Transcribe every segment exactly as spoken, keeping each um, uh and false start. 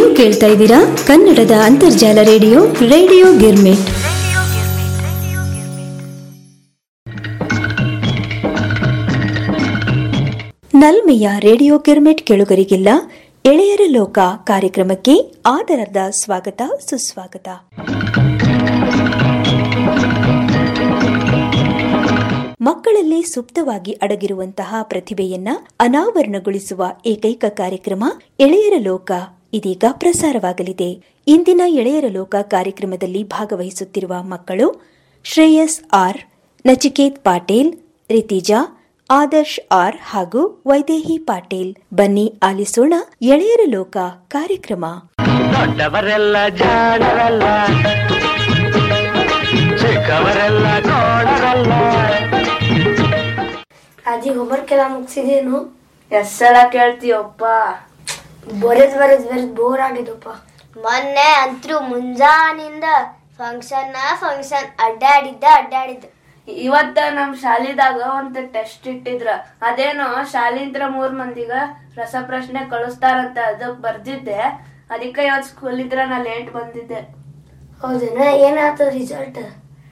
ನೀವು ಕೇಳ್ತಾ ಇದ್ದೀರಾ ಕನ್ನಡದ ಅಂತರ್ಜಾಲ radio radio girmit. ನಲ್ಮೆಯ radio girmit ಕೇಳುಗರಿಗೆಲ್ಲ ಎಳೆಯರ ಲೋಕ ಕಾರ್ಯಕ್ರಮಕ್ಕೆ ಆದರದ ಸ್ವಾಗತ ಸುಸ್ವಾಗತ. ಮಕ್ಕಳಲ್ಲಿ ಸುಪ್ತವಾಗಿ ಅಡಗಿರುವಂತಹ ಪ್ರತಿಭೆಯನ್ನ ಅನಾವರಣಗೊಳಿಸುವ ಏಕೈಕ ಕಾರ್ಯಕ್ರಮ ಎಳೆಯರ ಲೋಕ ಇದೀಗ ಪ್ರಸಾರವಾಗಲಿದೆ. ಇಂದಿನ ಎಳೆಯರ ಲೋಕ ಕಾರ್ಯಕ್ರಮದಲ್ಲಿ ಭಾಗವಹಿಸುತ್ತಿರುವ ಮಕ್ಕಳು ಶ್ರೇಯಸ್ ಆರ್, ನಚಿಕೇತ್ ಪಾಟೀಲ್, ರಿತಿಜಾ, ಆದರ್ಶ್ ಆರ್ ಹಾಗೂ ವೈದೇಹಿ ಪಾಟೀಲ್. ಬನ್ನಿ ಆಲಿಸೋಣ ಎಳೆಯರ ಲೋಕ ಕಾರ್ಯಕ್ರಮ. ದೊಡ್ಡವರೆಲ್ಲ ಜಾಣರಲ್ಲ, ಚಿಕ್ಕವರೆಲ್ಲ ನೋಡರಲ್ಲ. ಅಜ್ಜಿ ಹೋಮ್ವರ್ಕ್ ಎಲ್ಲ ಮುಗಿಸಿದೇನು? ಎಷ್ಟ್ ಸಲ ಕೇಳ್ತೀಯಪ್ಪ? ಬರೆದ್ ಬರೆದ್ ಬರೆದ್ ಬೋರ್ ಆಗಿದಪ್ಪ. ಮೊನ್ನೆ ಅಂತೂ ಮುಂಜಾನಿಂದ ಫಂಕ್ಷನ್ ಫಂಕ್ಷನ್ ಅಡ್ಡಾಡಿದ್ದ ಅಡ್ಡಾಡಿದ್ದ. ಇವತ್ತ ನಮ್ ಶಾಲಿದಾಗ ಒಂದ್ ಟೆಸ್ಟ್ ಇಟ್ಟಿದ್ರ, ಅದೇನೋ ಶಾಲಿಂತ್ರ ಮೂರ್ ಮಂದಿಗ ರಸಪ್ರಶ್ನೆ ಕಳಿಸ್ತಾರಂತ ಅದಕ್ ಬರ್ದಿದ್ದೆ. ಅದಕ್ಕೆ ಇವತ್ ಸ್ಕೂಲ್ ಇದ್ರ ನಾ ಲೇಟ್ ಬಂದಿದ್ದೆ. ಹೌದೇನ? ಏನಾಯ್ತದ ರಿಸಲ್ಟ್?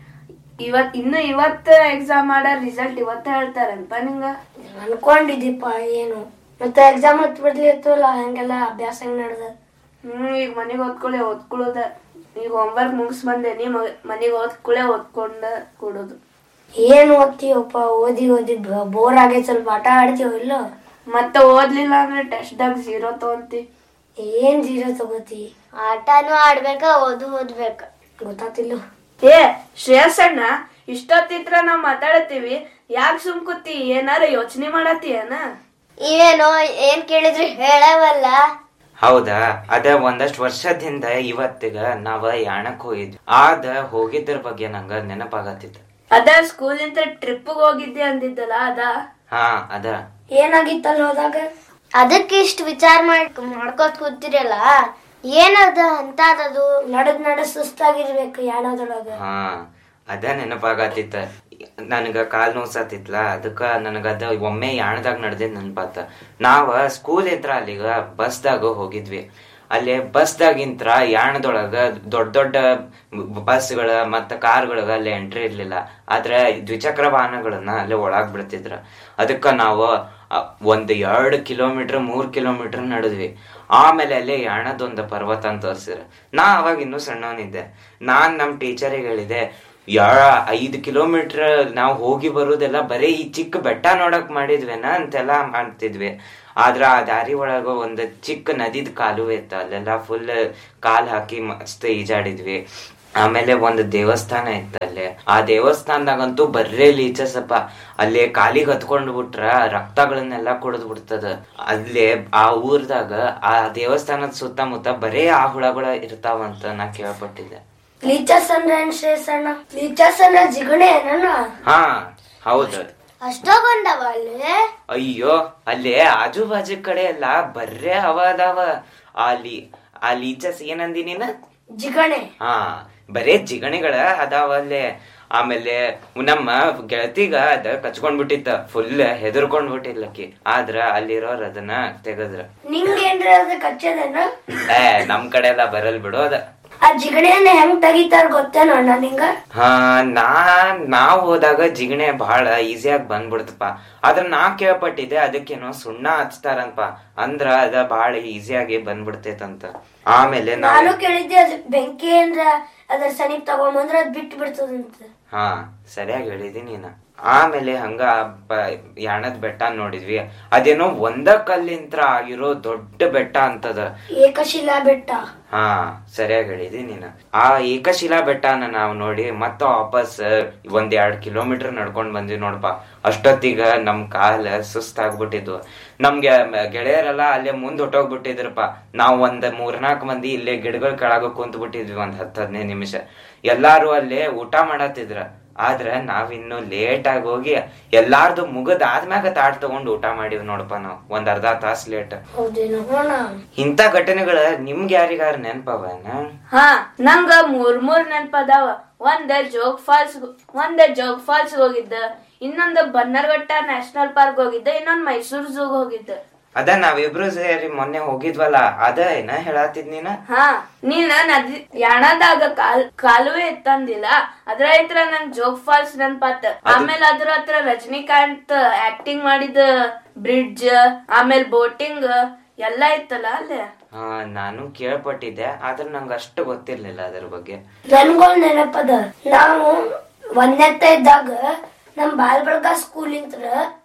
ಇವತ್ ಇನ್ನು ಇವತ್ತ ಎಕ್ಸಾಮ್ ಮಾಡೋ ರಿಸಲ್ಟ್ ಇವತ್ತ ಹೇಳ್ತಾರಲ್ಪ ನಿಂಗ? ಅನ್ಕೊಂಡಿದ್ದೀಪ ಏನು ಮತ್ತೆ ಎಕ್ಸಾಮ್ ಹತ್ ಬಿಡ್ಲಿತ್ತಲ್ಲ, ಹಂಗೆಲ್ಲ ಅಭ್ಯಾಸ ಹೆಂಗ್ ನಡ್ದ? ಹ್ಮ್ ಈಗ ಮನಿಗ್ ಓದ್ಕೊಳ್ಳೆ ಓದ್ಕೊಳ್ಳೋದ. ಈಗ ಹೋಮ್ವರ್ಕ್ ಮುಗಿಸ್ ಬಂದೆ, ನೀ ಮನಿಗ್ ಓದ್ಕೊಳ್ಳೆ ಓದ್ಕೊಂಡ ಕೊಡೋದು. ಏನ್ ಓದ್ತೀವಪ್ಪ? ಓದಿ ಓದಿ ಬೋರ್ ಆಗೈತ್, ಸ್ವಲ್ಪ ಆಟ ಆಡ್ತೀವ ಇಲ್ಲ? ಮತ್ತೆ ಓದ್ಲಿಲ್ಲ ಅಂದ್ರೆ ಟೆಸ್ಟ್ ದಾಗ ಜೀರೋ ತಗೊಂತಿ. ಏನ್ ಜೀರೋ ತಗೋತಿ? ಆಟನೂ ಆಡ್ಬೇಕ, ಓದು ಓದ್ಬೇಕ. ಗೊತ್ತಾತಿಲ್ಲ. ಏ ಶ್ರೇಯಸಣ್ಣ, ಇಷ್ಟೊತ್ತಿತ್ರ ನಾವ್ ಮಾತಾಡತ್ತೀವಿ, ಯಾಕೆ ಸುಮ್ ಕೂತಿ? ಏನಾರ ಯೋಚನೆ ಮಾಡತ್ತೀಯನ? ಇವೇನೋ ಏನ್ ಕೇಳಿದ್ರು ಹೇಳವಲ್ಲ. ಹೌದಾ? ಅದ ಒಂದಷ್ಟು ವರ್ಷದಿಂದ ಇವತ್ತಿಗ ನಾವ ಯಾಣಕ್ ಹೋಗಿದ್ವಿ. ಆದ ಹೋಗಿದ್ರ ಬಗ್ಗೆ ನಂಗ ನೆನಪಾಗತ್ತಿತ್ತು. ಅದ ಸ್ಕೂಲ್ ಇಂದ ಟ್ರಿಪ್ ಹೋಗಿದ್ದೆ ಅಂದಿದ್ದಲ್ಲ ಅದ? ಹಾ ಅದ. ಏನಾಗಿತ್ತಲ್ಲ ಹೋದಾಗ? ಅದಕ್ಕೆ ಇಷ್ಟು ವಿಚಾರ ಮಾಡ್ ಮಾಡ್ಕೋತ ಕೂತಿರಲ್ಲ, ಏನದ ಅಂತದದು? ನಡದ್ ನಡ ಸುಸ್ತಾಗಿರ್ಬೇಕು ಯಾಣದೊಳಗ. ಹಾ ಅದ ನೆನಪಾಗತ್ತಿತ್ತ. ನನಗ ಕಾಲ್ ನೋಸತ್ತಿತ್ಲ, ಅದಕ್ಕ ನನಗದ ಒಮ್ಮೆ ಯಾಣದಾಗ ನಡ್ದಿದ್ ನೆನಪಾತ. ನಾವ ಸ್ಕೂಲ್ ಇದ್ರ ಅಲ್ಲಿಗ ಬಸ್ದಾಗ ಹೋಗಿದ್ವಿ. ಅಲ್ಲಿ ಬಸ್ದಾಗಿಂತ್ರ ಯಾಣದೊಳಗ ದೊಡ್ಡ ದೊಡ್ಡ ಬಸ್ಗಳ ಮತ್ತ ಕಾರ್ಗಳಗ ಅಲ್ಲಿ ಎಂಟ್ರಿ ಇರ್ಲಿಲ್ಲ. ಆದ್ರೆ ದ್ವಿಚಕ್ರ ವಾಹನಗಳನ್ನ ಅಲ್ಲಿ ಒಳಗ್ ಬಿಡ್ತಿದ್ರ. ಅದಕ್ಕ ನಾವು ಒಂದ್ ಎರಡ್ ಕಿಲೋಮೀಟರ್ ಮೂರ್ ಕಿಲೋಮೀಟರ್ ನಡೆದ್ವಿ. ಆಮೇಲೆ ಅಲ್ಲಿ ಯಾಣದೊಂದು ಪರ್ವತ ಅಂತ ತೋರ್ಸಿದ್ರ. ನಾ ಅವಾಗ ಇನ್ನೂ ಸಣ್ಣವನಿದ್ದೆ. ನಾನ್ ನಮ್ ಟೀಚರಿಗೆ ಹೇಳಿದೆ, ಯಾರ ಐದ್ ಕಿಲೋಮೀಟರ್ ನಾವ್ ಹೋಗಿ ಬರುದೆಲ್ಲ ಬರೀ ಈ ಚಿಕ್ಕ ಬೆಟ್ಟ ನೋಡಕ್ ಮಾಡಿದ್ವೇನ ಅಂತೆಲ್ಲಾ ಮಾಡ್ತಿದ್ವಿ. ಆದ್ರ ಆ ದಾರಿ ಒಳಗ ಒಂದ್ ಚಿಕ್ಕ ನದಿದ್ ಕಾಲುವೆ ಇತ್ತು, ಅಲ್ಲೆಲ್ಲಾ ಫುಲ್ ಕಾಲ್ ಹಾಕಿ ಮಸ್ತ್ ಈಜಾಡಿದ್ವಿ. ಆಮೇಲೆ ಒಂದ್ ದೇವಸ್ಥಾನ ಇತ್ತು ಅಲ್ಲಿ. ಆ ದೇವಸ್ಥಾನದಾಗಂತೂ ಬರ್ರೇ ಲೀಚಸಪ್ಪ. ಅಲ್ಲಿ ಕಾಲಿಗೆ ಹತ್ಕೊಂಡ್ ಬಿಟ್ರ ರಕ್ತಗಳನ್ನೆಲ್ಲಾ ಕುಡಿದ್ ಬಿಡ್ತದ. ಅಲ್ಲೇ ಆ ಊರ್ದಾಗ ಆ ದೇವಸ್ಥಾನದ ಸುತ್ತಮುತ್ತ ಬರೇ ಆ ಹುಳಗಳ ಇರ್ತಾವಂತ ನಾ ಕೇಳ್ಪಟ್ಟಿದ್ದೆ. ಲೀಚಸ್ ಅಂದ್ರೆ ಏನ್ ಶ್ರೇಯಸಣ್ಣ? ಲೀಚಸ್ ಅಂದ್ರೆ ಜಿಗಣೆ ಏನ? ಹಾ ಹೌದು. ಅಷ್ಟೊಂದವ ಅಲ್ಲಿ? ಅಯ್ಯೋ, ಅಲ್ಲೇ ಆಜು ಬಾಜು ಕಡೆ ಎಲ್ಲ ಬರ್ರೇ ಅವ ಅದಾವ. ಅಲ್ಲಿ ಆ ಲೀಚಸ್ ಏನಂದಿ ನೀನ? ಜಿಗಣೆ. ಹಾ ಬರೇ ಜಿಗಣಿಗಳ ಅದಾವ ಅಲ್ಲೇ. ಆಮೇಲೆ ನಮ್ಮ ಗೆಳತಿಗ ಅದ ಕಚ್ಕೊಂಡ್ ಬಿಟ್ಟಿತ್ತ, ಫುಲ್ ಹೆದರ್ಕೊಂಡ್ ಬಿಟ್ಟಿಲ್ಲಕಿ. ಆದ್ರ ಅಲ್ಲಿರೋರ್ ಅದನ್ನ ತೆಗದ್ರ. ನಿಂಗೇನ್ರಿ ಅದ ಕಚ್ಚದೇನ? ಏ ನಮ್ ಕಡೆ ಎಲ್ಲ ಬರಲ್ ಬಿಡು ಅದ. ಆ ಜಿಗಣೆಯನ್ನ ಹೆಂಗ್ ತೆಗಿತಾರ ಗೊತ್ತೇನೋ ಅಣ್ಣ ನಿಂಗ? ಹಾ ನಾ ನಾವ್ ಹೋದಾಗ ಜಿಗಣೆ ಬಹಳ ಈಸಿಯಾಗಿ ಬಂದ್ಬಿಡ್ತಪ್ಪ. ಆದ್ರ ನಾ ಕೇಳ್ಪಟ್ಟಿದ್ದೆ ಅದಕ್ಕೇನೋ ಸುಣ್ಣ ಹಚ್ತಾರಂತ, ಅಂದ್ರ ಅದ ಬಹಳ ಈಸಿಯಾಗಿ ಬಂದ್ಬಿಡ್ತೈತಂತ. ಆಮೇಲೆ ನಾನು ಕೇಳಿದ್ದೆ, ಅದ್ ಬೆಂಕಿ ಅಂದ್ರ ಅದ್ರ ಸನಿಪ್ ತಗೊಂಬಂದ್ರ ಅದ್ ಬಿಟ್ಟು ಬಿಡ್ತದಂತ. ಹಾ ಸರಿಯಾಗಿ ಹೇಳಿದಿ ನೀನ. ಆಮೇಲೆ ಹಂಗ ಯಾಣದ್ ಬೆಟ್ಟ ನೋಡಿದ್ವಿ. ಅದೇನೋ ಒಂದ ಕಲ್ಲಿಂತ್ರ ಆಗಿರೋ ದೊಡ್ಡ ಬೆಟ್ಟ ಅಂತದ, ಏಕಶಿಲಾ ಬೆಟ್ಟ. ಹಾ ಸರಿಯಾಗಿ ಹೇಳಿದಿ ನೀನ. ಆ ಏಕಶಿಲಾ ಬೆಟ್ಟನ ನಾವ್ ನೋಡಿ ಮತ್ತ ವಾಪಸ್ ಒಂದ್ ಎರಡ್ ಕಿಲೋಮೀಟರ್ ನಡ್ಕೊಂಡ್ ಬಂದ್ವಿ ನೋಡಪ್ಪ. ಅಷ್ಟೊತ್ತಿಗ ನಮ್ ಕಾಲ ಸುಸ್ತಾಗ್ಬಿಟ್ಟಿದ್ವು. ನಮ್ಗೆ ಗೆಳೆಯರೆಲ್ಲ ಅಲ್ಲೇ ಮುಂದ್ ಹೊಟ್ಟೋಗ್ಬಿಟ್ಟಿದ್ರಪ್ಪ. ನಾವ್ ಒಂದ್ ಮೂರ್ನಾಲ್ಕು ಮಂದಿ ಇಲ್ಲೇ ಗಿಡಗಳ ಕೆಳಗ ಕುಂತ್ ಬಿಟ್ಟಿದ್ವಿ ಒಂದ್ ಹತ್ ಹದಿನೈದು ನಿಮಿಷ. ಎಲ್ಲಾರು ಅಲ್ಲೇ ಊಟ ಮಾಡತ್ತಿದ್ರ. ಆದ್ರ ನಾವಿನ್ನು ಲೇಟ್ ಆಗಿ ಹೋಗಿ ಎಲ್ಲಾರ್ದು ಮುಗದ್ ಆದ್ಮ್ಯಾಗ ತಾಟ್ ತಗೊಂಡ್ ಊಟ ಮಾಡಿವ್ ನೋಡಪ್ಪ ನಾವ್, ಒಂದ್ ಅರ್ಧ ತಾಸ್ ಲೇಟ್. ಇಂತ ಘಟನೆಗಳ ನಿಮ್ಗೆ ಯಾರಿಗಾರ ನೆನಪವನ? ಹಾ ನಂಗ ಮೂರ್ ಮೂರ್ ನೆನಪದಾವ. ಒಂದ್ ಜೋಗ್ ಫಾಲ್ಸ್ ಒಂದ್ ಜೋಗ್ ಫಾಲ್ಸ್ ಹೋಗಿದ್ದ, ಇನ್ನೊಂದು ಬನ್ನರ್ಘಟ್ಟ ನ್ಯಾಷನಲ್ ಪಾರ್ಕ್ ಹೋಗಿದ್ದ, ಇನ್ನೊಂದ್ ಮೈಸೂರ್ ಝೂಗ್ ಹೋಗಿದ್ದ. ಅದ ನಾವಿಬ್ರು ಸೇರಿ ಮೊನ್ನೆ ಹೋಗಿದ್ವಲ್ಲ ಅದ ಏನ ಹೇಳತ್ತಿದ್ ನೀನ? ಹಾ, ನೀನ ನದಿ ಯಾಣದಾಗ ಕಾಲ್ ಕಾಲುವೆ ಎತ್ತಂದಿಲ್ಲ, ಅದ್ರ ಹತ್ರ ನಂಗ್ ಜೋಗ್ ಫಾಲ್ಸ್ ನೆನ್ಪಾತ. ಆಮೇಲೆ ಅದ್ರ ಹತ್ರ ರಜನಿಕಾಂತ್ ಆಕ್ಟಿಂಗ್ ಮಾಡಿದ ಬ್ರಿಡ್ಜ್, ಆಮೇಲೆ ಬೋಟಿಂಗ್ ಎಲ್ಲಾ ಇತ್ತಲ್ಲ ಅಲ್ಲೇ. ಹಾ, ನಾನು ಕೇಳ್ಪಟ್ಟಿದ್ದೆ, ಆದ್ರೆ ನಂಗ ಅಷ್ಟು ಗೊತ್ತಿರ್ಲಿಲ್ಲ ಅದ್ರ ಬಗ್ಗೆ. ನನ್ಗಳು ನೆನಪದ, ನಾವು ಒಂದೆತ್ತ ಇದ್ದಾಗ ನಮ್ ಬಾಲ್ ಬಳಗ ಸ್ಕೂಲ್ ಇಂತ್ರ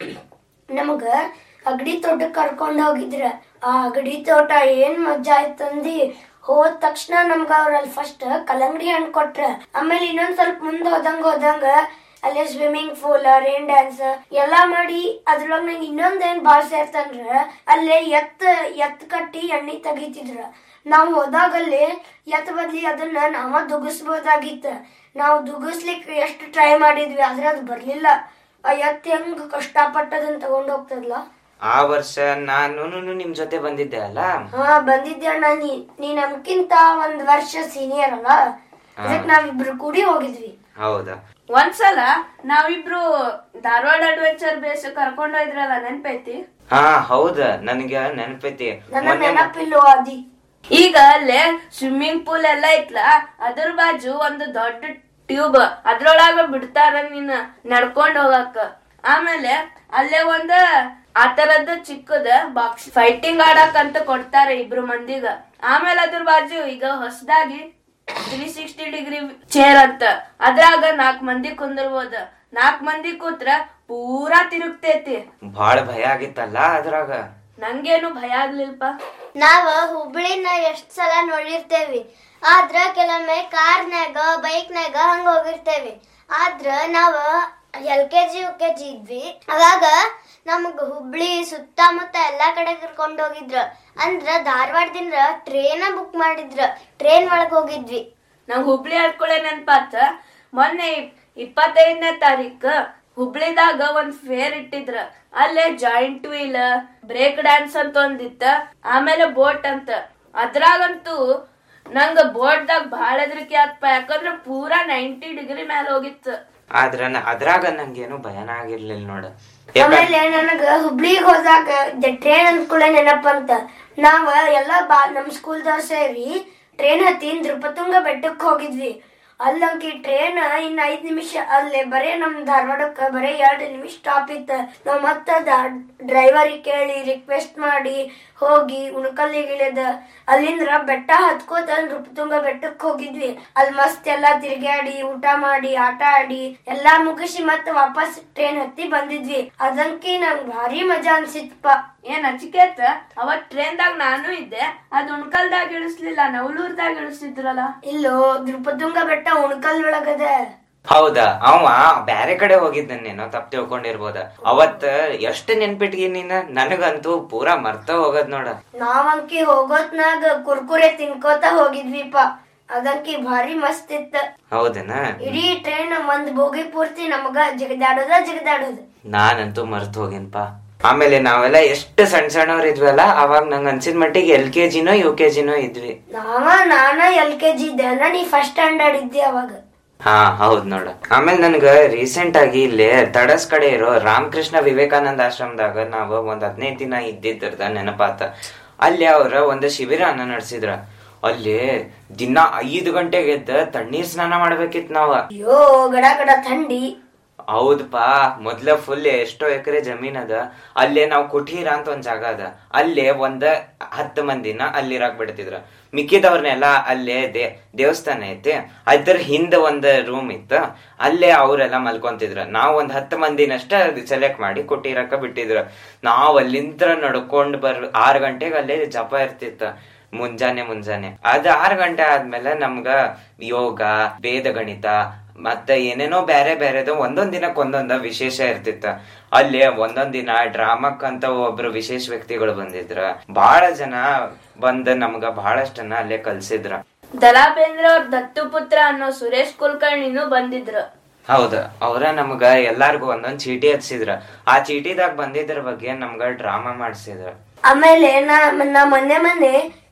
ನಮಗ ಅಗಡಿ ತೋಟಕ್ ಕರ್ಕೊಂಡ್ ಹೋಗಿದ್ರ. ಆ ಅಗಡಿ ತೋಟ ಏನ್ ಮಜಾ ಆಯ್ತಂದಿ. ಹೋದ ತಕ್ಷಣ ನಮ್ಗ ಅವ್ರಲ್ಲಿ ಫಸ್ಟ್ ಕಲ್ಲಂಗಡಿ ಹಣ್ಣು ಕೊಟ್ರ. ಆಮೇಲೆ ಇನ್ನೊಂದ್ ಸ್ವಲ್ಪ ಮುಂದ್ ಹೋದಂಗ ಹೋದಂಗ ಅಲ್ಲೇ ಸ್ವಿಮ್ಮಿಂಗ್ ಪೂಲ್, ರೇನ್ ಡ್ಯಾನ್ಸ್ ಎಲ್ಲಾ ಮಾಡಿ ಅದ್ರೊಳಗ ನಂಗೆ ಇನ್ನೊಂದ್ ಏನ್ ಬಾಳ ಸೇರ್ತಂದ್ರ ಅಲ್ಲೇ ಎತ್ ಎತ್ ಕಟ್ಟಿ ಎಣ್ಣಿ ತೆಗಿತಿದ್ರ. ನಾವ್ ಹೋದಾಗಲ್ಲಿ ಎತ್ ಬದ್ಲಿ ಅದನ್ನ ನಾವ ದುಗಿಸ್ಬೋದಾಗಿತ್ತ. ನಾವು ದುಗಿಸ್ಲಿಕ್ ಎಷ್ಟು ಟ್ರೈ ಮಾಡಿದ್ವಿ, ಆದ್ರೆ ಅದು ಬರ್ಲಿಲ್ಲ. ಆ ಎತ್ ಹೆಂಗ್ ಕಷ್ಟಪಟ್ಟ ಅದನ್ನ ತಗೊಂಡ್ ಹೋಗ್ತದಲ್ಲ. ಆ ವರ್ಷ ನಾನು ನಿಮ್ ಜೊತೆ ಬಂದಿದ್ದೆ ಅಲ್ಲ? ಹಾ, ಬಂದಿದ್ದೆ ಅಣ್ಣ. ನೀ ನೀ ನಮ್ಕಿಂತ ಒಂದ್ ವರ್ಷ ಸೀನಿಯರ್ ಅಲ್ಲ, ಅದಕ್ಕೆ ನಾವಿಬ್ರು ಕೂಡಿ ಹೋಗಿದ್ವಿ. ಹೌದಾ? ಒಂದ್ಸಲ ನಾವಿಬ್ರು ಧಾರವಾಡ ಅಡ್ವೆಂಚರ್ ಬೇಸ್ ಕರ್ಕೊಂಡ್ ಹೋಯ್ದ್ರಲ್ಲ, ನೆನ್ಪೈತಿ? ಹಾ ಹೌದ, ನನಗೆ ನೆನಪೈತಿ. ನನ್ನ ನೆನಪಿಲ್ಲೋ ಅದಿ. ಈಗ ಅಲ್ಲೇ ಸ್ವಿಮ್ಮಿಂಗ್ ಪೂಲ್ ಎಲ್ಲಾ ಐತ್ಲ, ಅದ್ರ ಬಾಜು ಒಂದು ದೊಡ್ಡ ಟ್ಯೂಬ್, ಅದ್ರೊಳಗ ಬಿಡ್ತಾರ ನೀನ್ ನಡ್ಕೊಂಡ್ ಹೋಗಕ್ಕ. ಆಮೇಲೆ ಅಲ್ಲೇ ಒಂದ ಆತರದ್ದು ಚಿಕ್ಕದ ಬಾಕ್ಸ್ ಫೈಟಿಂಗ್ ಆಡಕ್ ಅಂತ ಕೊಡ್ತಾರೆ ಇಬ್ರು ಮಂದಿಗ. ಆಮೇಲೆ ಅದ್ರ ಬಾಜು ಈಗ ಹೊಸದಾಗಿ ತ್ರೀ ಸಿಕ್ಸ್ಟಿ ಡಿಗ್ರಿ ಚೇರ್ ಅಂತ, ಅದ್ರಾಗ ನಾಕ್ ಮಂದಿ ಕುಂದಿರ್ಬೋದ. ನಾಕ್ ಮಂದಿ ಕೂತ್ರ ಪೂರಾ ತಿರುಗ್ತೈತಿ. ಬಾಳ ಭಯ ಆಗಿತ್ತಲ್ಲ ಅದ್ರಾಗ? ನಂಗೇನು ಭಯ ಆಗ್ಲಿಲ್ಪ. ನಾವ ಹುಬ್ಳಿನ ಎಷ್ಟ್ ಸಲ ನೋಡಿರ್ತೇವಿ, ಆದ್ರ ಕೆಲವೊಮ್ಮೆ ಕಾರ್ನ್ಯಾಗ ಬೈಕ್ನಾಗ ಹಂಗ ಹೋಗಿರ್ತೇವಿ. ಆದ್ರ ನಾವ L K G U K G ಇದ್ವಿ, ಅವಾಗ ನಮಗ ಹುಬ್ಳಿ ಸುತ್ತಮುತ್ತ ಎಲ್ಲಾ ಕಡೆ ಕರ್ಕೊಂಡ್ ಹೋಗಿದ್ರ. ಅಂದ್ರ ಧಾರವಾಡದಿಂದ ಟ್ರೇನ ಬುಕ್ ಮಾಡಿದ್ರ, ಟ್ರೇನ್ ಒಳಗ್ ಹೋಗಿದ್ವಿ. ನಾವ್ ಹುಬ್ಳಿ ಆಡ್ಕೊಳೆ ನೆನ್ಪಾತ. ಮೊನ್ನೆ ಇಪ್ಪತ್ತೈದನೇ ತಾರೀಕ್ ಹುಬ್ಳಿದಾಗ ಒಂದ್ ಫೇರ್ ಇಟ್ಟಿದ್ರ. ಅಲ್ಲೇ ಜಾಯಿಂಟ್ ವೀಲ್, ಬ್ರೇಕ್ ಡ್ಯಾನ್ಸ್ ಅಂತ ಒಂದಿತ್ತ, ಆಮೇಲೆ ಬೋಟ್ ಅಂತ. ಅದ್ರಾಗಂತೂ ನಂಗ ಬೋಟ್ದಾಗ ಬಹಳ ಹೆದರಿಕೆ ಆತ್ಪ, ಯಾಕಂದ್ರ ಪೂರಾ ನೈಂಟಿ ಡಿಗ್ರಿ ಮ್ಯಾಲ ಹೋಗಿತ್ತು. ಆದ್ರ ಅದ್ರಾಗ ನಂಗೇನು ಭಯನ ಆಗಿರ್ಲಿಲ್ಲ ನೋಡ. ಆಮೇಲೆ ನನಗ ಹುಬ್ಳಿಗ್ ಹೋದಾಗ ಟ್ರೈನ್ ಅಂದ್ಕೂಳೆ ನೆನಪಂತ. ನಾವ ಎಲ್ಲಾ ಬಾ ನಮ್ ಸ್ಕೂಲ್ದವ್ರ ಸೇರಿ ಟ್ರೈನ್ ಹತ್ತಿ ನೃಪತುಂಗ ಬೆಟ್ಟಕ್ ಹೋಗಿದ್ವಿ. ಅಲ್ಲಂಕಿ ಟ್ರೈನ್ ಇನ್ ಐದ್ ನಿಮಿಷ ಅಲ್ಲೇ ಬರೇ ನಮ್ ಧಾರವಾಡಕ್ಕ ಬರೇ ಎರಡ್ ನಿಮಿಷ ಸ್ಟಾಪ್ ಇತ್ತ. ನಾವ್ ಮತ್ತ ಡ್ರೈವರಿಗೆ ಕೇಳಿ ರಿಕ್ವೆಸ್ಟ್ ಮಾಡಿ ಹೋಗಿ ಉಣಕಲ್ಲಿಗೆ ಇಳಿದ ಅಲ್ಲಿಂದ್ರ ಬೆಟ್ಟ ಹತ್ಕೋತ ನೃಪತುಂಗ ಬೆಟ್ಟಕ್ ಹೋಗಿದ್ವಿ. ಅಲ್ಲಿ ಮಸ್ತ್ ಎಲ್ಲಾ ತಿರ್ಗಾಡಿ ಊಟ ಮಾಡಿ ಆಟ ಆಡಿ ಎಲ್ಲಾ ಮುಗಿಸಿ ಮತ್ತ ವಾಪಸ್ ಟ್ರೈನ್ ಹತ್ತಿ ಬಂದಿದ್ವಿ. ಅದಂಕಿ ನಂಗ್ ಭಾರಿ ಮಜಾ ಅನ್ಸಿತ್ಪ. ಏನ್ ಅಚಿಕೇತ, ಅವತ್ ಟ್ರೈನ್ದಾಗ ನಾನು ಇದ್ದೆ. ಅದ್ ಉಣ್ಕಲ್ದಾಗ ಇಳಿಸ್ಲಿಲ್ಲ, ನವಲೂರ್ದಾಗ ಇಳಿಸಿದ್ರಲ್ಲ. ಇಲ್ಲೋ, ನೃಪತುಂಗ ಬೆಟ್ಟ ಉಣ್ಕಲ್ ಒಳಗದ. ಹೌದಾ? ಅವ ಬ್ಯಾರೆ ಕಡೆ ಹೋಗಿದ್ದೇನೋ, ತಪ್ಪು ತಿಳ್ಕೊಂಡಿರ್ಬೋದ. ಅವತ್ ಎಷ್ಟ್ ನೆನ್ಪಿಟ್ಗಿ ನೀನ? ನನಗಂತೂ ಪೂರಾ ಮರ್ತ ಹೋಗದ್ ನೋಡ. ನಾವಂಕಿ ಹೋಗೋತ್ನಾಗ ಕುರ್ಕುರೆ ತಿನ್ಕೋತ ಹೋಗಿದ್ವಿಪ. ಅದಂಕಿ ಭಾರಿ ಮಸ್ತ್ ಇತ್ತ. ಹೌದನ? ಇಡೀ ಟ್ರೈನ್ ಒಂದ್ ಬೋಗಿ ಪೂರ್ತಿ ನಮಗ ಜಿಗದಾಡೋದ ಜಿಗದಾಡೋದು. ನಾನಂತೂ ಮರ್ತ್ ಹೋಗಿನ್ಪಾ. ಆಮೇಲೆ ನಾವೆಲ್ಲ ಎಷ್ಟು ಸಣ್ಣ ಸಣ್ಣವ್ರ ಇದ್ವಲ್ಲ, ಅವಾಗ ನಂಗ ಅನ್ಸಿದ ಮಟ್ಟಿಗೆ ಎಲ್ ಕೆ ಜಿನೋ ಯು ಕೆ ಜಿನೋ ಇದ್ವಿ. ನಾವ ನಾನ ಎಲ್ ಕೆ ಜಿ ಇದ್ದೆ ಅಲ್ಲ, ನೀ ಫಸ್ಟ್ ಸ್ಟ್ಯಾಂಡರ್ಡ್ ಇದ್ದಿ ಅವಾಗ. ಹಾ ಹೌದ್ ನೋಡ. ಆಮೇಲೆ ನನ್ಗ ರೀಸೆಂಟ್ ಆಗಿ ಇಲ್ಲಿ ತಡಸ್ ಕಡೆ ಇರೋ ರಾಮಕೃಷ್ಣ ವಿವೇಕಾನಂದ ಆಶ್ರಮದಾಗ ನಾವ್ ಒಂದ್ ಹದಿನೈದು ದಿನ ಇದ್ದಿದ್ದ ನೆನಪಾತ. ಅಲ್ಲಿ ಅವ್ರ ಒಂದ್ ಶಿಬಿರನ ನಡೆಸಿದ್ರ. ಅಲ್ಲಿ ದಿನ ಐದು ಗಂಟೆಗೆ ಎದ್ದ ತಣ್ಣೀರ್ ಸ್ನಾನ ಮಾಡ್ಬೇಕಿತ್ ನಾವ. ಅಯ್ಯೋ, ಗಡ ಗಡ ಥಂಡಿ. ಹೌದಪಾ. ಮೊದ್ಲ ಫುಲ್ ಎಷ್ಟೋ ಎಕರೆ ಜಮೀನ್ ಅದ. ಅಲ್ಲೇ ನಾವ್ ಕುಟೀರ ಅಂತ ಒಂದ್ ಜಾಗ ಅದ, ಅಲ್ಲೇ ಒಂದ್ ಹತ್ತು ಮಂದಿನ ಅಲ್ಲಿರಾಕ್ ಬಿಡ್ತಿದ್ರ. ಮಿಕ್ಕಿದವ್ರನ್ನೆಲ್ಲಾ ಅಲ್ಲೇ ದೇ ದೇವಸ್ಥಾನ ಐತಿ, ಅದ್ರ ಹಿಂದ ಒಂದ್ ರೂಮ್ ಇತ್ತು, ಅಲ್ಲೇ ಅವ್ರೆಲ್ಲಾ ಮಲ್ಕೊಂತಿದ್ರ. ನಾವ್ ಒಂದ್ ಹತ್ತು ಮಂದಿನಷ್ಟ ಸೆಲೆಕ್ಟ್ ಮಾಡಿ ಕುಟೀರಕ್ಕ ಬಿಟ್ಟಿದ್ರ. ನಾವ್ ಅಲ್ಲಿಂದ ನಡ್ಕೊಂಡ್ ಬರ್ ಆರ್ ಗಂಟೆಗೆ ಅಲ್ಲೇ ಜಪ ಇರ್ತಿತ್ತ, ಮುಂಜಾನೆ ಮುಂಜಾನೆ. ಅದ್ ಆರ್ ಗಂಟೆ ಆದ್ಮೇಲೆ ನಮ್ಗ ಯೋಗ, ವೇದ ಗಣಿತ ಮತ್ತೆ ಏನೇನೋ ಬ್ಯಾರೆ ಬ್ಯಾರೆದು ಒಂದೊಂದ್ ದಿನಕ್ ಒಂದೊಂದ ವಿಶೇಷ ಇರ್ತಿತ್ತ. ಅಲ್ಲಿ ಒಂದೊಂದ್ ದಿನ ಡ್ರಾಮಕ್ ಅಂತ ಒಬ್ರು ವಿಶೇಷ ವ್ಯಕ್ತಿಗಳು ಬಂದಿದ್ರ. ಬಹಳ ಜನ ಬಂದ ನಮ್ಗ ಬಹಳಷ್ಟನ್ನ ಅಲ್ಲೇ ಕಲ್ಸಿದ್ರ. ದರಾ ಬೇಂದ್ರೆ ಅವ್ರ ದತ್ತು ಪುತ್ರ ಅನ್ನೋ ಸುರೇಶ್ ಕುಲಕರ್ಣಿನೂ ಬಂದಿದ್ರು. ಹೌದ, ಅವ್ರ ನಮ್ಗ ಎಲ್ಲಾರ್ಗು ಒಂದೊಂದ್ ಚೀಟಿ ಹಚ್ಚಿದ್ರ. ಆ ಚೀಟಿದಾಗ ಬಂದಿದ್ರ ಬಗ್ಗೆ ನಮ್ಗ ಡ್ರಾಮಾ ಮಾಡ್ಸಿದ್ರ. ಆಮೇಲೆ ನಾ ನಾ ಮೊನ್ನೆ ಮೊನ್ನೆ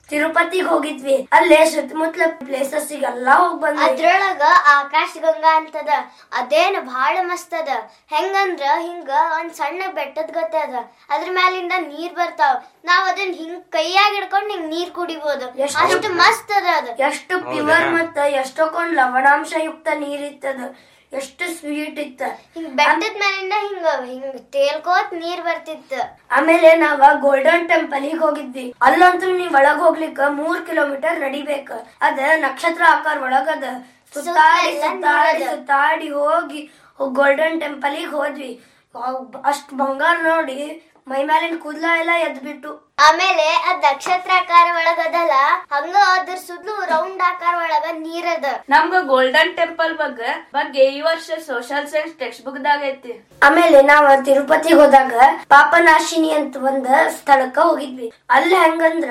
ತಿರುಪತಿಗೆ ಹೋಗಿದ್ವಿ. ಅಲ್ಲೇ ಸುತ್ತಮುತ್ತಲ ಪ್ಲೇಸಸ್ ಎಲ್ಲಾ ಹೋಗ್ ಬಂದ್ವಿ. ಅದ್ರೊಳಗ ಆಕಾಶ ಗಂಗಾ ಅಂತದ, ಅದೇನ್ ಬಹಳ ಮಸ್ತ್ ಅದ. ಹೆಂಗಂದ್ರ ಹಿಂಗ ಒಂದ್ ಸಣ್ಣ ಬೆಟ್ಟದ ಗತೆ ಅದ, ಅದ್ರ ಮ್ಯಾಲಿಂದ ನೀರ್ ಬರ್ತಾವ. ನಾವ್ ಅದನ್ನ ಹಿಂಗ್ ಕೈಯಾಗ ಹಿಡ್ಕೊಂಡ್ ಹಿಂಗ್ ನೀರ್ ಕುಡಿಬಹುದು, ಅಷ್ಟು ಮಸ್ತ್ ಅದ. ಅದ ಎಷ್ಟು ಪ್ಯೂರ್ ಮತ್ತ ಎಷ್ಟೊಂದ್ ಲವಣಾಂಶ ಯುಕ್ತ ನೀರ್ ಇತ್ತದ, ಎಷ್ಟು ಸ್ವೀಟ್ ಇತ್ತ. ಹಿಂಗ್ ಬೆಟ್ಟದ ಮ್ಯಾಲಿಂದ ಹಿಂಗ ಹಿಂಗ್ ತೇಲ್ಕೋತ್ ನೀರ್ ಬರ್ತಿತ್ತ. ಆಮೇಲೆ ನಾವ ಗೋಲ್ಡನ್ ಟೆಂಪಲ್ ಗೆ ಹೋಗಿದ್ವಿ. ಅಲ್ಲಂತೂ ನೀವ್ ಒಳಗ್ ಹೋಗ್ಲಿಕ್ಕ ಮೂರ್ ಕಿಲೋಮೀಟರ್ ನಡಿಬೇಕ. ಅದ ನಕ್ಷತ್ರ ಆಕಾರ ಒಳಗದ. ಸುತ್ತಾಡಿ ಸುತ್ತಾಡಿ ಸುತ್ತಾಡಿ ಹೋಗಿ ಗೋಲ್ಡನ್ ಟೆಂಪಲ್ ಗೆ ಹೋದ್ವಿ. ಅಷ್ಟ್ ಬಂಗಾರ ನೋಡಿ ಮೈ ಮೇಲಿನ ಕೂದ್ಲ ಎಲ್ಲ ಎದ್ಬಿಟ್ಟು. ಆಮೇಲೆ ಅದ್ ನಕ್ಷತ್ರಾಕಾರ ಒಳಗದಲ್ಲ, ಹಂಗ ಅದ್ರ ಸುದ್ಲು ರೌಂಡ್ ಆಕಾರ ಒಳಗ ನೀರದ. ನಮ್ಗ ಗೋಲ್ಡನ್ ಟೆಂಪಲ್ ಬಗ್ಗೆ ಬಗ್ಗೆ ಈ ವರ್ಷ ಸೋಷಿಯಲ್ ಸೈನ್ಸ್ ಟೆಕ್ಸ್ಟ್ ಬುಕ್ ದಾಗ ಐತಿ. ಆಮೇಲೆ ನಾವ್ ತಿರುಪತಿಗೆ ಹೋದಾಗ ಪಾಪನಾಶಿನಿ ಅಂತ ಒಂದ್ ಸ್ಥಳಕ್ಕ ಹೋಗಿದ್ವಿ. ಅಲ್ಲಿ ಹೆಂಗಂದ್ರ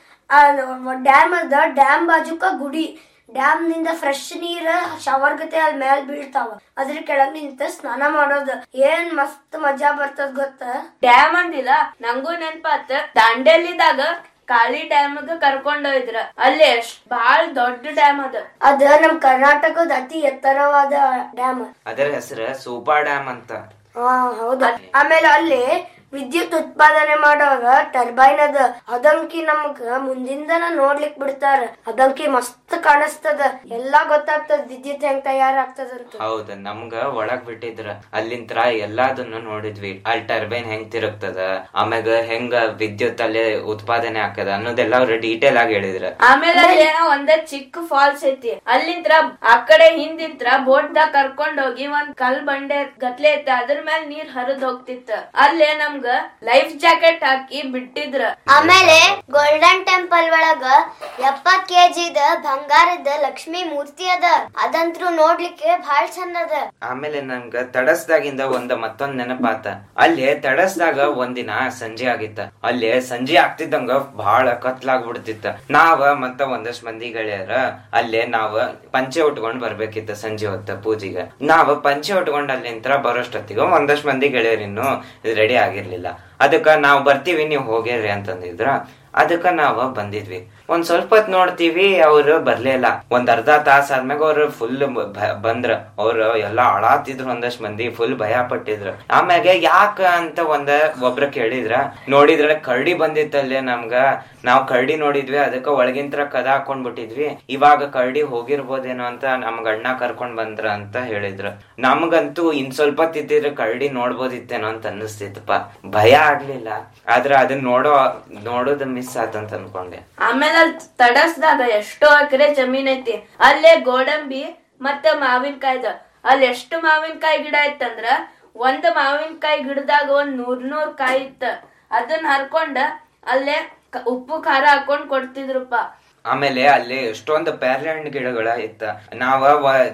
ಡ್ಯಾಮ್ ಅದ, ಡ್ಯಾಮ್ ಬಾಜುಕ ಗುಡಿ. ಡ್ಯಾಮ್ ನಿಂದ ಫ್ರೆಶ್ ನೀರ್ ಶವರ್ ಗತೆ ಅಲ್ಲಿ ಮೇಲ್ ಬೀಳ್ತಾವ. ಅದ್ರ ಕೆಳಗ್ ನಿಂತ ಸ್ನಾನ ಮಾಡೋದು ಏನ್ ಮಸ್ತ್ ಮಜಾ ಬರ್ತದ ಗೊತ್ತ. ಡ್ಯಾಮ್ ಅಂದಿಲ್ಲ, ನಂಗೂ ನೆನ್ಪಾತ. ದಾಂಡೇಲಿದಾಗ ಕಾಳಿ ಡ್ಯಾಮ್ ಕರ್ಕೊಂಡೋಯ್ದ್ರ. ಅಲ್ಲಿ ಎಷ್ಟ್ ಬಾಳ ದೊಡ್ಡ ಡ್ಯಾಮ್ ಅದ. ಅದ ನಮ್ ಕರ್ನಾಟಕದ ಅತಿ ಎತ್ತರವಾದ ಡ್ಯಾಮ್. ಅದರ ಹೆಸರು ಸೂಪಾ ಡ್ಯಾಮ್ ಅಂತ. ಹಾ ಹೌದ. ಆಮೇಲೆ ಅಲ್ಲಿ ವಿದ್ಯುತ್ ಉತ್ಪಾದನೆ ಮಾಡೋಗ ಟರ್ಬೈನ್ ಅದ. ಅದಂಕಿ ನಮಗ ಮುಂದಿಂದನ ನೋಡ್ಲಿಕ್ ಬಿಡ್ತಾರ. ಅದಂಕಿ ಮಸ್ತ್ ಕಾಣಿಸ್ತದ, ಎಲ್ಲಾ ಗೊತ್ತಾಗ್ತದ ವಿದ್ಯುತ್ ಹೆಂಗ್ ತಯಾರಾಗ್ತದಂತ. ಹೌದ, ನಮ್ಗ ಒಳಗ್ ಬಿಟ್ಟಿದ್ರ ಅಲ್ಲಿಂತ್ರ ಎಲ್ಲಾದನ್ನು ನೋಡಿದ್ವಿ. ಅಲ್ಲಿ ಟರ್ಬೈನ್ ಹೆಂಗ್ ತಿರುಗ್ತದ, ಆಮ್ಯಾಗ ಹೆಂಗ ವಿದ್ಯುತ್ ಅಲ್ಲಿ ಉತ್ಪಾದನೆ ಆಗ್ತದ ಅನ್ನೋದೆಲ್ಲ ಅವ್ರ ಡೀಟೇಲ್ ಆಗಿ ಹೇಳಿದ್ರ. ಆಮೇಲೆ ಅಲ್ಲಿ ಒಂದ ಚಿಕ್ಕ ಫಾಲ್ಸ್ ಐತಿ. ಅಲ್ಲಿಂತ್ರ ಆ ಕಡೆ ಹಿಂದಿಂತ್ರ ಬೋಟ್ ದಾಗ ಕರ್ಕೊಂಡ್ ಹೋಗಿ ಒಂದ್ ಕಲ್ ಬಂಡೆ ಗತ್ಲೆ ಐತಿ, ಅದ್ರ ಮೇಲೆ ನೀರ್ ಹರಿದ್ ಹೋಗ್ತಿತ್ತ. ಅಲ್ಲೇ ನಮ್ಗ ಲೈಫ್ ಜಾಕೆಟ್ ಹಾಕಿ ಬಿಟ್ಟಿದ್ರ. ಆಮೇಲೆ ಗೋಲ್ಡನ್ ಟೆಂಪಲ್ ಒಳಗ ಎಪ್ಪತ್ ಕೆಜಿದ ಬಂಗಾರದ ಲಕ್ಷ್ಮಿ ಮೂರ್ತಿ ಅದ. ಅದಂತ್ರು ನೋಡ್ಲಿಕ್ಕೆ ಬಹಳ ಚಂದ ಅದ. ಆಮೇಲೆ ನಮ್ಗ ತಡಸ್ದಾಗಿಂದ ಒಂದ್ ಮತ್ತೊಂದ್ ನೆನಪಾತ. ಅಲ್ಲಿ ತಡಸ್ದಾಗ ಒಂದಿನ ಸಂಜೆ ಆಗಿತ್ತ. ಅಲ್ಲಿ ಸಂಜೆ ಆಗ್ತಿದ್ದಂಗ ಬಹಳ ಕತ್ಲಾಗ್ಬಿಡ್ತಿತ್ತ. ನಾವ ಮತ್ತ ಒಂದಷ್ಟ್ ಮಂದಿ ಗೆಳೆಯರ ಅಲ್ಲೇ ನಾವ್ ಪಂಚೆ ಉಟ್ಕೊಂಡ್ ಬರ್ಬೇಕಿತ್ತ ಸಂಜೆ ಹೊತ್ತ ಪೂಜೆಗೆ. ನಾವ್ ಪಂಚೆ ಉಟ್ಕೊಂಡ್ ಅಲ್ಲಿಂತ್ರ ಬರೋಷ್ಟೊತ್ತಿಗ ಒಂದಷ್ಟ್ ಮಂದಿ ಗೆಳೆಯರಿನ್ನು ರೆಡಿ ಆಗಿರ್ಲಿಲ್ಲ. ಅದಕ್ಕ ನಾವ್ ಬರ್ತೀವಿ, ನೀವ್ ಹೋಗಿರ್ರಿ ಅಂತಂದಿದ್ರ. ಅದಕ್ಕ ನಾವ್ ಬಂದಿದ್ವಿ. ಒಂದ್ ಸ್ವಲ್ಪ ಹೊತ್ ನೋಡ್ತೀವಿ, ಅವ್ರು ಬರ್ಲೇ ಇಲ್ಲ. ಒಂದ್ ಅರ್ಧ ತಾಸ ಆದ್ಮ್ಯಾಗ ಅವ್ರು ಫುಲ್ ಬಂದ್ರ. ಅವ್ರು ಎಲ್ಲಾ ಅಳಾತಿದ್ರು, ಒಂದಷ್ಟ್ ಮಂದಿ ಫುಲ್ ಭಯ ಪಟ್ಟಿದ್ರು. ಆಮ್ಯಾಗ ಯಾಕ ಅಂತ ಒಂದ ಒಬ್ರ ಕೇಳಿದ್ರ. ನೋಡಿದ್ರ ಕರಡಿ ಬಂದಿತ್ತಲ್ಲೇ ನಮ್ಗ. ನಾವ್ ಕರಡಿ ನೋಡಿದ್ವಿ, ಅದಕ್ಕ ಒಳಗಿಂತ್ರ ಕದ ಹಾಕೊಂಡ್ ಬಿಟ್ಟಿದ್ವಿ. ಇವಾಗ ಕರಡಿ ಹೋಗಿರ್ಬೋದೇನೋ ಅಂತ ನಮ್ಗ ಅಣ್ಣ ಕರ್ಕೊಂಡ್ ಬಂದ್ರ ಅಂತ ಹೇಳಿದ್ರು. ನಮ್ಗಂತೂ ಇನ್ ಸ್ವಲ್ಪ ತಿದ್ದಿದ್ರೆ ಕರಡಿ ನೋಡ್ಬೋದಿತ್ತೇನೋ ಅಂತ ಅನ್ನಿಸ್ತಿತ್ತಪ್ಪ. ಭಯ ಆಗ್ಲಿಲ್ಲ, ಆದ್ರ ಅದನ್ನ ನೋಡೋ ನೋಡೋದ್ ಮಿಸ್ ಆತಂತ ಅನ್ಕೊಂಡೆ. ಆಮೇಲೆ ಅಲ್ಲಿ ತಡಸ್ದಾಗ ಎಷ್ಟೋ ಎಕರೆ ಜಮೀನ್ ಐತಿ. ಅಲ್ಲೇ ಗೋಡಂಬಿ ಮತ್ತೆ ಮಾವಿನಕಾಯ್ದ. ಅಲ್ಲಿ ಎಷ್ಟು ಮಾವಿನಕಾಯಿ ಗಿಡ ಇತ್ತಂದ್ರ ಒಂದ್ ಮಾವಿನಕಾಯಿ ಗಿಡದಾಗ ಒಂದ್ ನೂರ್ ನೂರ್ ಕಾಯಿ ಇತ್ತ. ಅದನ್ನ ಹರ್ಕೊಂಡ ಅಲ್ಲೇ ಉಪ್ಪು ಖಾರ ಹಾಕೊಂಡ್ ಕೊಡ್ತಿದ್ರಪ್ಪ. ಆಮೇಲೆ ಅಲ್ಲಿ ಎಷ್ಟೊಂದು ಪ್ಯಾರ್ಲೆ ಹಣ್ಣು ಗಿಡಗಳ ಇತ್ತ. ನಾವ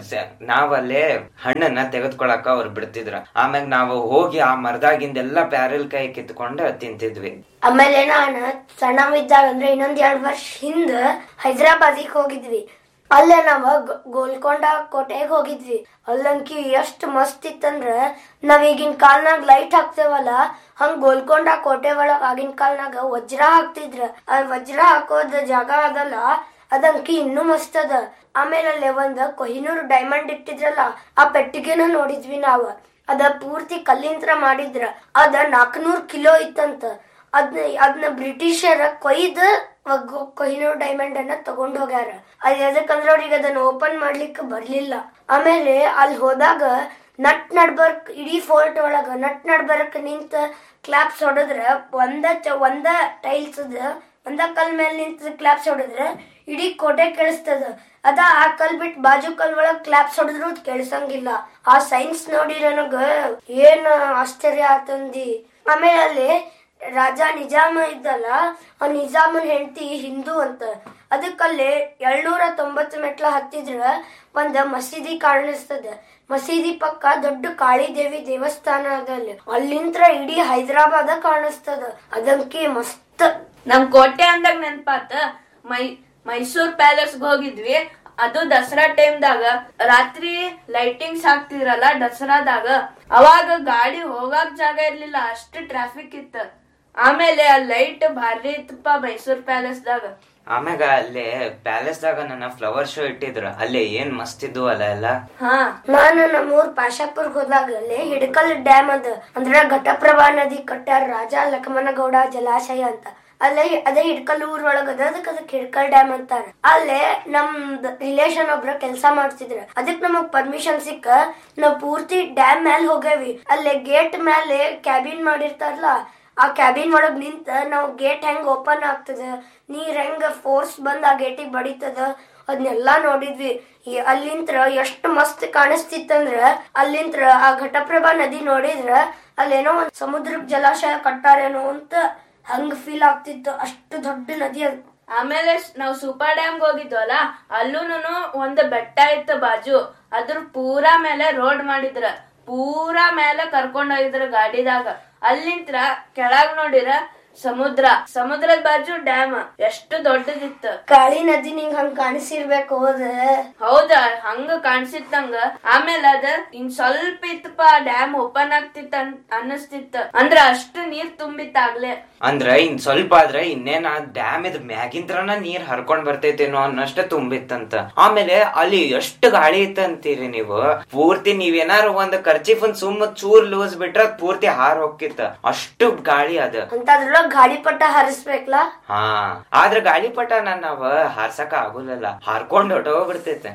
ನಾವಲ್ಲೇ ಹಣ್ಣನ್ನ ತೆಗೆದ್ಕೊಳಕ ಅವ್ರು ಬಿಡ್ತಿದ್ರ. ಆಮ್ಯಾಗ ನಾವು ಹೋಗಿ ಆ ಮರದಾಗಿಂದೆಲ್ಲಾ ಪ್ಯಾರಲ್ ಕಾಯಿ ಕಿತ್ಕೊಂಡ ತಿಂತಿದ್ವಿ. ಆಮೇಲೆ ನಾನು ಸಣ್ಣವಿದ್ದಾಗ ಅಂದ್ರೆ ಇನ್ನೊಂದ್ ಎರಡ್ ವರ್ಷ ಹಿಂದ ಹೈದರಾಬಾದಿಗೆ ಹೋಗಿದ್ವಿ. ಅಲ್ಲೇ ನಾವ ಗೋಲ್ಕೊಂಡ ಕೋಟೆಗೆ ಹೋಗಿದ್ವಿ. ಅಲ್ಲಂಕಿ ಎಷ್ಟ್ ಮಸ್ತ್ ಇತ್ತಂದ್ರ ನಾವ್ ಈಗಿನ ಕಾಲ್ನಾಗ ಲೈಟ್ ಹಾಕ್ತೇವಲ್ಲ, ಹಂಗ ಗೋಲ್ಕೊಂಡ ಕೋಟೆ ಒಳಗ ಆಗಿನ ಕಾಲ್ನಾಗ ವಜ್ರ ಹಾಕ್ತಿದ್ರ. ಆ ವಜ್ರ ಹಾಕೋದ ಜಾಗ ಅದಲ್ಲ, ಅದಂಕಿ ಇನ್ನೂ ಮಸ್ತ್ ಅದ. ಆಮೇಲೆ ಅಲ್ಲೇ ಒಂದ್ ಕೊಹಿನೂರ್ ಡೈಮಂಡ್ ಇಟ್ಟಿದ್ರಲ್ಲ, ಆ ಪೆಟ್ಟಿಗೆನ ನೋಡಿದ್ವಿ ನಾವ. ಅದ ಪೂರ್ತಿ ಕಲ್ಲಿಂತ್ರ ಮಾಡಿದ್ರ. ಅದ ನಾಲ್ಕನೂರ್ ಕಿಲೋ ಇತ್ತಂತ. ಅದ್ನ ಅದನ್ನ ಬ್ರಿಟಿಷರ ಕೊಯ್ದ ಕೊಹಿನೂರ್ ಡೈಮಂಡ್ ಅನ್ನ ತಗೊಂಡ್ ಹೋಗ್ಯಾರ. ಅದ್ ಎದಕ್ಕಂದ್ರ ಅವ್ರಿಗೆ ಅದನ್ನ ಓಪನ್ ಮಾಡ್ಲಿಕ್ಕೆ ಬರ್ಲಿಲ್ಲ. ಆಮೇಲೆ ಅಲ್ಲಿ ಹೋದಾಗ ನಟ್ ನಡ್ಬರ್ಕ್ ಇಡೀ ಫೋರ್ಟ್ ಒಳಗ ನಟ್ ನಡ್ಬರ್ಕ್ ನಿಂತ ಕ್ಲಾಪ್ಸ್ ಹೊಡದ್ರ ಒಂದ ಒಂದ ಟೈಲ್ಸ್ ಒಂದ ಕಲ್ ಮೇಲೆ ನಿಂತ ಕ್ಲಾಪ್ಸ್ ಹೊಡದ್ರ ಇಡೀ ಕೋಟೆ ಕೇಳಿಸ್ತದ. ಅದ ಆ ಕಲ್ ಬಿಟ್ ಬಾಜು ಕಲ್ ಒಳಗ್ ಕ್ಲಾಪ್ಸ್ ಹೊಡೆದ್ರು ಕೇಳ್ಸಂಗಿಲ್ಲ. ಆ ಸೈನ್ಸ್ ನೋಡಿ ನನಗ ಏನ್ ಆಶ್ಚರ್ಯ ಆತಂದಿ. ಆಮೇಲೆ ಅಲ್ಲಿ ರಾಜ ನಿಜಾಮ ಇದ್ದಲ್ಲ, ಆ ನಿಜಾಮನ್ ಹೆಂಡತಿ ಹಿಂದೂ ಅಂತ. ಅದಕ್ಕಲ್ಲಿ ಏಳ್ನೂರ ತೊಂಬತ್ತು ಮೆಟ್ಲ ಹತ್ತಿದ್ರ ಒಂದ್ ಮಸೀದಿ ಕಾಣಿಸ್ತದ. ಮಸೀದಿ ಪಕ್ಕ ದೊಡ್ಡ ಕಾಳಿದೇವಿ ದೇವಸ್ಥಾನ ಅದ. ಅಲ್ಲಿ ಅಲ್ಲಿಂತ್ರ ಇಡೀ ಹೈದರಾಬಾದ ಕಾಣಿಸ್ತದ. ಅದಂಕಿ ಮಸ್ತ್. ನಮ್ ಕೋಟೆ ಅಂದಾಗ ನೆನ್ಪಾತ ಮೈ ಮೈಸೂರ್ ಪ್ಯಾಲೇಸ್ ಹೋಗಿದ್ವಿ. ಅದು ದಸರಾ ಟೈಮ್ದಾಗ ರಾತ್ರಿ ಲೈಟಿಂಗ್ಸ್ ಹಾಕ್ತಿದ್ರಲ್ಲ ದಸರಾದಾಗ, ಅವಾಗ ಗಾಡಿ ಹೋಗಾಕ್ ಜಾಗ ಇರ್ಲಿಲ್ಲ, ಅಷ್ಟು ಟ್ರಾಫಿಕ್ ಇತ್ತ. ಆಮೇಲೆ ಆ ಲೈಟ್ ಭಾರಿ ಇತ್ತಪ್ಪ ಮೈಸೂರ್ ಪ್ಯಾಲೇಸ್ ದಾಗ. ಆಮ್ಯಾಗ ಅಲ್ಲೇ ಪ್ಯಾಲೇಸ್ ದಾಗ ನನ್ನ ಫ್ಲವರ್ ಶೋ ಇಟ್ಟಿದ್ರ ಅಲ್ಲೇ ಏನ್ ಮಸ್ತ್ ಇದ್ವು ಅಲ್ಲ ಎಲ್ಲ. ಹಾ ನಾನು ನಮ್ಮೂರ್ ಪಾಶಾಪುರ್ಗ್ ಹೋದಾಗ ಅಲ್ಲಿ ಹಿಡಕಲ್ ಡ್ಯಾಮ್ ಅದ ಅಂದ್ರೆ ಘಟಪ್ರಭಾ ನದಿ ಕಟ್ಟಾರ ರಾಜ ಲಕ್ಷ್ಮಣಗೌಡ ಜಲಾಶಯ ಅಂತ. ಅಲ್ಲೇ ಅದೇ ಹಿಡ್ಕಲ್ ಊರ್ ಒಳಗ ಅದ ಅದಕ್ಕೆ ಅದಕ್ಕೆ ಹಿಡ್ಕಲ್ ಡ್ಯಾಮ್ ಅಂತಾರ. ಅಲ್ಲೇ ನಮ್ದ್ ರಿಲೇಷನ್ ಒಬ್ರ ಕೆಲ್ಸ ಮಾಡ್ತಿದ್ರ. ಅದಕ್ ನಮಗ್ ಪರ್ಮಿಷನ್ ಸಿಕ್ಕ ನಾವ್ ಪೂರ್ತಿ ಡ್ಯಾಮ್ ಮ್ಯಾಲ ಹೋಗೇವಿ. ಅಲ್ಲೇ ಗೇಟ್ ಮೇಲೆ ಕ್ಯಾಬಿನ್ ಮಾಡಿರ್ತಾರಲ್ಲ, ಆ ಕ್ಯಾಬಿನ್ ಒಳಗ್ ನಿಂತ ನಾವ್ ಗೇಟ್ ಹೆಂಗ್ ಓಪನ್ ಆಗ್ತದ, ನೀರ್ ಹೆಂಗ ಫೋರ್ಸ್ ಬಂದ್ ಆ ಗೇಟಿಗೆ ಬಡಿತದ ಅದನ್ನೆಲ್ಲಾ ನೋಡಿದ್ವಿ. ಅಲ್ಲಿಂತ್ರ ಎಷ್ಟ್ ಮಸ್ತ್ ಕಾಣಿಸ್ತಿತ್ತಂದ್ರ ಅಲ್ಲಿಂತ್ರ ಆ ಘಟಪ್ರಭಾ ನದಿ ನೋಡಿದ್ರ ಅಲ್ಲೇನೋ ಒಂದ್ ಸಮುದ್ರಕ್ ಜಲಾಶಯ ಕಟ್ಟಾರೇನೋ ಅಂತ ಹಂಗ ಫೀಲ್ ಆಗ್ತಿತ್ತು. ಅಷ್ಟು ದೊಡ್ಡ ನದಿ ಅದು. ಆಮೇಲೆ ನಾವ್ ಸೂಪರ್ ಡ್ಯಾಮ್ಗೆ ಹೋಗಿದ್ವಲ್ಲ, ಅಲ್ಲೂನು ಒಂದ್ ಬೆಟ್ಟ ಇತ್ತು ಬಾಜು. ಅದ್ರ ಪೂರಾ ಮೇಲೆ ರೋಡ್ ಮಾಡಿದ್ರ, ಪೂರಾ ಮೇಲೆ ಕರ್ಕೊಂಡ್ ಹೋಗಿದ್ರ ಗಾಡಿದಾಗ. ಅಲ್ಲಿಂತ್ರ ಕೆಳಗ್ ನೋಡಿರ ಸಮುದ್ರ, ಸಮುದ್ರದ ಬಾಜು ಡ್ಯಾಮ್ ಎಷ್ಟು ದೊಡ್ಡದಿತ್ತು. ಕಾಳಿ ನದಿ ನಿಂಗ್ ಹಂಗ ಕಾಣಿಸಿರ್ಬೇಕು. ಹೋದ ಹೌದ, ಹಂಗ ಕಾಣಿಸಿತ್ತಂಗ. ಆಮೇಲೆ ಅದ ಇನ್ ಸ್ವಲ್ಪ ಇತ್ತಪ್ಪ ಡ್ಯಾಮ್ ಓಪನ್ ಆಗ್ತಿತ್ತ ಅನ್ನಿಸ್ತಿತ್ತ. ಅಂದ್ರ ಅಷ್ಟು ನೀರ್ ತುಂಬಿತ್ತಾಗ್ಲೇ. ಅಂದ್ರ ಇನ್ ಸ್ವಲ್ಪ ಆದ್ರೆ ಇನ್ನೇನ್ ಆ ಡ್ಯಾಮ್ ಇದ್ ಮ್ಯಾಗಿಂತ್ರನ ನೀರ್ ಹರ್ಕೊಂಡ್ ಬರ್ತೈತೇನೋ ಅನ್ನಷ್ಟ ತುಂಬಿತ್ತಂತ. ಆಮೇಲೆ ಅಲ್ಲಿ ಎಷ್ಟು ಗಾಳಿ ಇತ್ತಂತೀರಿ ನೀವು. ಪೂರ್ತಿ ನೀವೇನಾರು ಒಂದ್ ಕರ್ಚಿಫ್ ಒಂದ್ ಸುಮ್ಮ ಚೂರ್ ಲೂಸ್ ಬಿಟ್ರ ಪೂರ್ತಿ ಹಾರ್ ಹೋಗಿತ್ತ, ಅಷ್ಟು ಗಾಳಿ ಅದ. ಅಂತದ್ರೊಳಗ ಗಾಳಿಪಟ ಹಾರಿಸ್ಬೇಕಲ್ಲ. ಹಾ, ಆದ್ರ ಗಾಳಿಪಟ ನಾವ್ ಹಾರ್ಸಕ ಆಗುಲ್ಲ, ಹಾರ್ಕೊಂಡ್ ಹೊಟ್ಟೋಗ್ಬಿಡ್ತೈತೆ.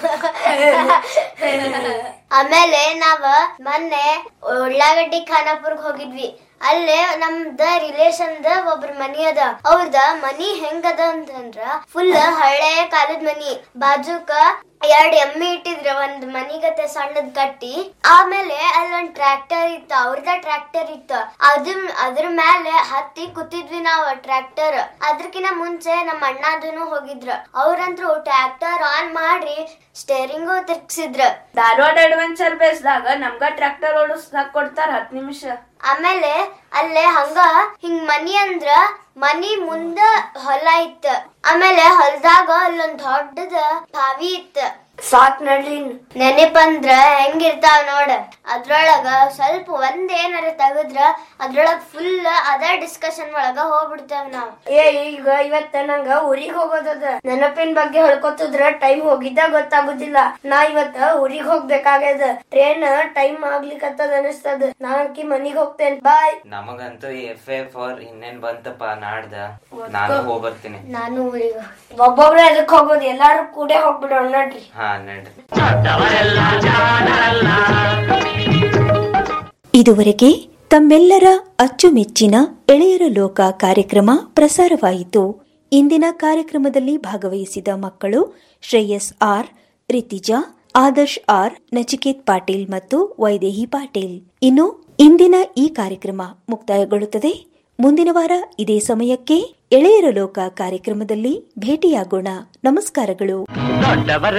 ಆಮೇಲೆ ನಾವ ಮೊನ್ನೆ ಉಳ್ಳಾಗಡ್ಡಿ ಖಾನಾಪುರ್ಗ್ ಹೋಗಿದ್ವಿ. ಅಲ್ಲೇ ನಮ್ದ ರಿಲೇಷನ್ ದ ಒಬ್ರ ಮನಿ ಅದ. ಅವ್ರದ ಮನಿ ಹೆಂಗದ ಅಂತಂದ್ರ ಫುಲ್ ಹಳೆ ಕಾಲದ ಮನಿ. ಬಾಜುಕ ಎರಡ್ ಎಮ್ಮಿ ಇಟ್ಟಿದ್ರ ಒಂದ್ ಮನಿಗತೆ ಸಣ್ಣದ್ ಕಟ್ಟಿ. ಆಮೇಲೆ ಅಲ್ಲೊಂದ್ ಟ್ರ್ಯಾಕ್ಟರ್ ಇತ್ತ, ಅವ್ರದ ಟ್ರ್ಯಾಕ್ಟರ್ ಇತ್ತ. ಅದ್ರ ಅದ್ರ ಮೇಲೆ ಹತ್ತಿ ಕೂತಿದ್ವಿ ನಾವ್ ಟ್ರ್ಯಾಕ್ಟರ್. ಅದ್ರಕಿನ ಮುಂಚೆ ನಮ್ಮ ಅಣ್ಣದನು ಹೋಗಿದ್ರ. ಅವ್ರಂತ್ರು ಟ್ರ್ಯಾಕ್ಟರ್ ಆನ್ ಮಾಡಿ ಸ್ಟೇರಿಂಗು ತಿರ್ಗ್ಸಿದ್ರ. ಧಾರವಾಡ ಅಡ್ವೆಂಚರ್ ಬೇಸ್ದಾಗ ನಮ್ಗ ಟ್ರ್ಯಾಕ್ಟರ್ ಓಡಿಸ್ದಾಕ್ ಕೊಡ್ತಾರ ಹತ್ ನಿಮಿಷ. ಆಮೇಲೆ ಅಲ್ಲೇ ಹಂಗ ಹಿಂಗ್ ಮನಿ ಅಂದ್ರ ಮನಿ ಮುಂದ ಹೊಲ ಇತ್ತ. ಆಮೇಲೆ ಹೊಲದಾಗ ಅಲ್ಲೊಂದ್ ದೊಡ್ಡದ ಬಾವಿ ಇತ್ತ. ಸಾಕ್ ನಡ್ಲಿ. ನೆನಪಂದ್ರ ಹೆಂಗಿರ್ತಾವ ನೋಡ. ಅದ್ರೊಳಗ ಸ್ವಲ್ಪ ಒಂದ್ ಏನಾರ ತೆಗದ್ರ ಅದ್ರೊಳಗ ಫುಲ್ ಅದ ಡಿಸ್ಕಷನ್ ಒಳಗ ಹೋಗ್ಬಿಡ್ತೇವ್ ನಾವ್. ಏ ಈಗ ಇವತ್ತ ನಂಗ ಊರಿಗ್ ಹೋಗೋದದ. ನೆನಪಿನ ಬಗ್ಗೆ ಹೇಳ್ಕೊತಿದ್ರ ಟೈಮ್ ಹೋಗಿದ್ದ ಗೊತ್ತಾಗುದಿಲ್ಲ. ನಾ ಇವತ್ತ ಊರಿಗ್ ಹೋಗ್ಬೇಕಾಗ್ಯದ. ಟ್ರೇನ್ ಟೈಮ್ ಆಗ್ಲಿಕ್ಕತ್ತದ ಅನಿಸ್ತದ. ನಾಕಿ ಮನಿಗ್ ಹೋಗ್ತೇನೆ. ಬಾಯ್. ನಮಗಂತೂ ಎಫ್ ಎ ಫಾರ್ ಇನ್ನೇನ್ ಬಂತಪ್ಪ ನಾಡ್ದ. ನಾನು ಹೋಗ್ಬರ್ತೀನಿ. ನಾನು ಊರಿಗ ಒಬ್ಬೊಬ್ರ ಎದಕ್ ಹೋಗೋದು, ಎಲ್ಲಾರು ಕೂಡೆ ಹೋಗ್ಬಿಡೋಣ ನಡ್ರಿ. ಹಾ ನಡ್ರಿ. ಇದುವರೆಗೆ ತಮ್ಮೆಲ್ಲರ ಅಚ್ಚುಮೆಚ್ಚಿನ ಎಳೆಯರ ಲೋಕ ಕಾರ್ಯಕ್ರಮ ಪ್ರಸಾರವಾಯಿತು. ಇಂದಿನ ಕಾರ್ಯಕ್ರಮದಲ್ಲಿ ಭಾಗವಹಿಸಿದ ಮಕ್ಕಳು ಶ್ರೇಯಸ್ ಆರ್, ರಿತಿಜಾ, ಆದರ್ಶ್ ಆರ್, ನಚಿಕೇತ್ ಪಾಟೀಲ್ ಮತ್ತು ವೈದೇಹಿ ಪಾಟೀಲ್. ಇನ್ನು ಇಂದಿನ ಈ ಕಾರ್ಯಕ್ರಮ ಮುಕ್ತಾಯಗೊಳ್ಳುತ್ತದೆ. ಮುಂದಿನ ವಾರ ಇದೇ ಸಮಯಕ್ಕೆ ಎಳೆಯರ ಲೋಕ ಕಾರ್ಯಕ್ರಮದಲ್ಲಿ ಭೇಟಿಯಾಗೋಣ. ನಮಸ್ಕಾರಗಳು.